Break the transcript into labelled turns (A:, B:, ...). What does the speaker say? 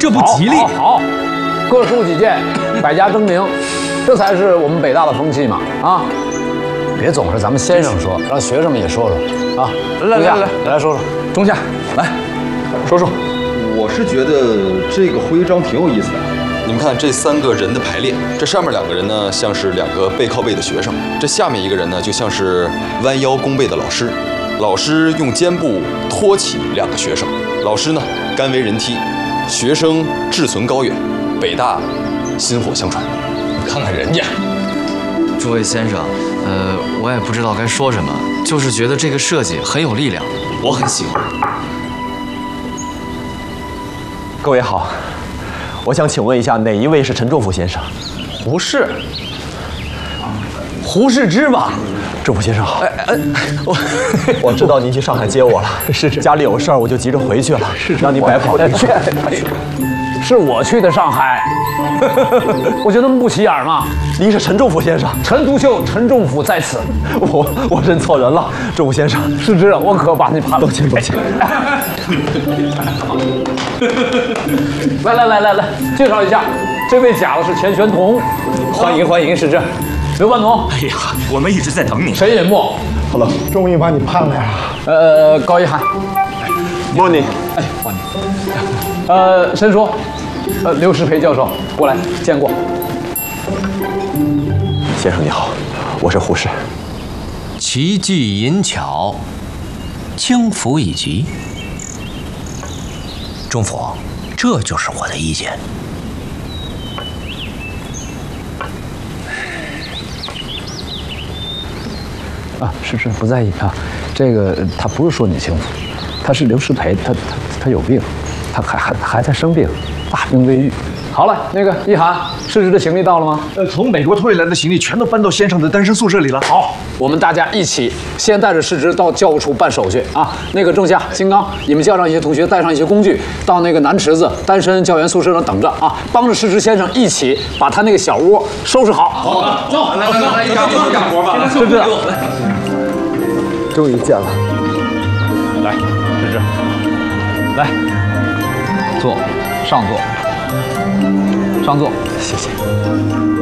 A: 这不吉利。
B: 好，各抒己见，百家争鸣，这才是我们北大的风气嘛！啊，别总是咱们先生说，让学生们也说说啊！来说说，
A: 中夏，来说说。
C: 我是觉得这个徽章挺有意思的。
D: 你们看这3个人的排列，这上面2个人呢像是2个背靠背的学生，这下面1个人呢就像是弯腰弓背的老师。老师用肩部托起2个学生，老师呢甘为人梯，学生志存高远，北大薪火相传。你看看人家，
E: 诸位先生，我也不知道该说什么，就是觉得这个设计很有力量，我很喜欢。
F: 各位好，我想请问一下，哪一位是陈仲甫先生？
B: 胡适，胡适之吧？
F: 仲甫先生好。我知道您去上海接我了，是家里有事儿，我就急着回去了，让你白跑了一趟。
B: 是我去的上海，我觉得那么不起眼吗？
F: 您是陈仲甫先生，
B: 陈独秀、陈仲甫在此。
F: 我认错人了，仲甫先生。
B: 失之，我可把你判了。
F: 抱歉。
B: 来，介绍一下，这位假的是钱玄同，欢迎，是这。刘半农，
A: 哎呀，我们一直在等你。
B: 陈寅默，
G: 好了，终于把你判了呀。
B: 高一涵，
G: 莫你，
B: 欢迎。申说，刘世培教授过来见过。
F: 先生你好，我是胡适。
H: 奇技淫巧，轻浮以及。仲甫，这就是我的意见。
B: 是不在意啊，这个他不是说你轻浮，他是刘世培，他有病，他还在生病，大病未愈。好了，那个一涵，世之的行李到了吗？
G: 从美国退来的行李全都搬到先生的单身宿舍里了。
B: 好，我们大家一起先带着世之到教务处办手续啊。那个仲夏、金刚，你们叫上一些同学，带上一些工具，到那个南池子单身教员宿舍那等着啊，帮着世之先生一起把他那个小窝收拾好。好，走，来，干活吧，世之，
F: 终于见了。
B: 来，世之，来，坐，上座。上座，
F: 谢谢。